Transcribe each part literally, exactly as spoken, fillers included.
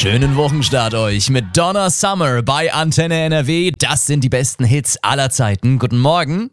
Schönen Wochenstart euch mit Donna Summer bei Antenne N R W. Das sind die besten Hits aller Zeiten. Guten Morgen.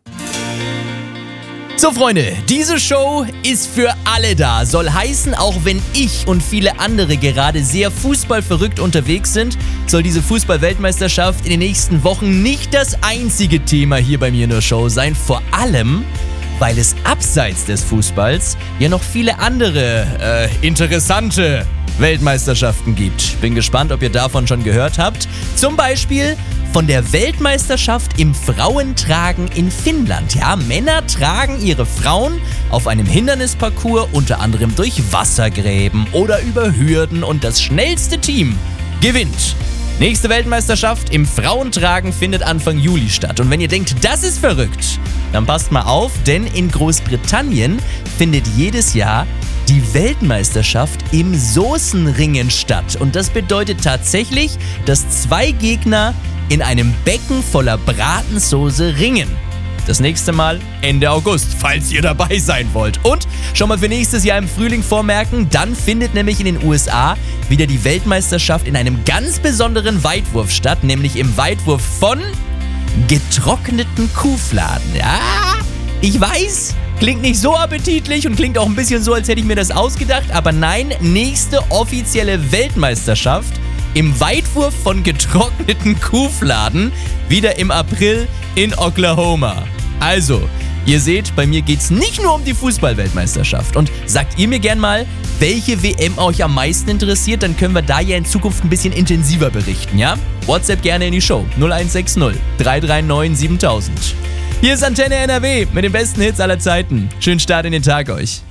So Freunde, diese Show ist für alle da. Soll heißen, auch wenn ich und viele andere gerade sehr fußballverrückt unterwegs sind, soll diese Fußball-Weltmeisterschaft in den nächsten Wochen nicht das einzige Thema hier bei mir in der Show sein. Vor allem, weil es abseits des Fußballs ja noch viele andere äh, interessante Weltmeisterschaften gibt. Bin gespannt, ob ihr davon schon gehört habt. Zum Beispiel von der Weltmeisterschaft im Frauentragen in Finnland. Ja, Männer tragen ihre Frauen auf einem Hindernisparcours, unter anderem durch Wassergräben oder über Hürden, und das schnellste Team gewinnt. Nächste Weltmeisterschaft im Frauentragen findet Anfang Juli statt. Und wenn ihr denkt, das ist verrückt, dann passt mal auf, denn in Großbritannien findet jedes Jahr die Weltmeisterschaft im Soßenringen statt. Und das bedeutet tatsächlich, dass zwei Gegner in einem Becken voller Bratensoße ringen. Das nächste Mal Ende August, falls ihr dabei sein wollt. Und schon mal für nächstes Jahr im Frühling vormerken, dann findet nämlich in den U S A wieder die Weltmeisterschaft in einem ganz besonderen Weitwurf statt, nämlich im Weitwurf von getrockneten Kuhfladen. Ja, ich weiß, klingt nicht so appetitlich und klingt auch ein bisschen so, als hätte ich mir das ausgedacht, aber nein, nächste offizielle Weltmeisterschaft im Weitwurf von getrockneten Kuhfladen, wieder im April in Oklahoma. Also, ihr seht, bei mir geht's nicht nur um die Fußball-Weltmeisterschaft. Und sagt ihr mir gern mal, welche W M euch am meisten interessiert, dann können wir da ja in Zukunft ein bisschen intensiver berichten, ja? WhatsApp gerne in die Show null eins sechs null drei drei neun siebentausend. Hier ist Antenne N R W mit den besten Hits aller Zeiten. Schönen Start in den Tag euch.